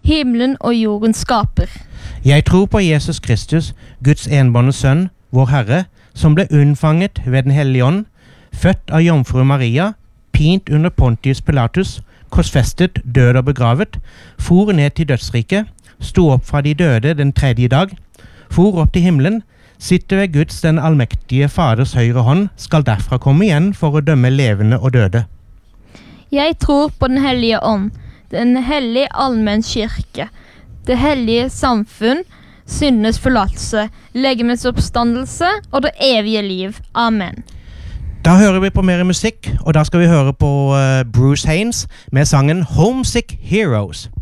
himmelen og jorden skaper. Jeg tror på Jesus Kristus, Guds enbårne sønn, vår Herre, som ble unnfanget ved den hellige ånd, født av jomfru Maria, pint under Pontius Pilatus, korsfestet, død og begravet, for ned til dødsriket, sto opp fra de døde den tredje dag, for opp til himmelen, sitter ved Guds den allmektige Faders høyre hånd, skal derfra komme igjen for å dømme levende og døde. Jeg tror på den hellige ånd, den hellige allmenn kirke, det hellige samfunn, syndenes forlatelse, legemets oppstandelse og det evige liv. Amen. Da hører vi på mer musikk, og da skal vi høre på Bruce Haynes med sangen Homesick Heroes.